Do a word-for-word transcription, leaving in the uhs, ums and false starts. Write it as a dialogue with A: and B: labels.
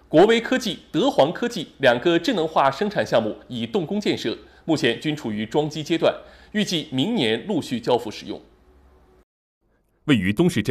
A: 国威科技、德煌科技两个智能化生产项目已动工建设，目前均处于装机阶段，预计明年陆续交付使用。位于东市镇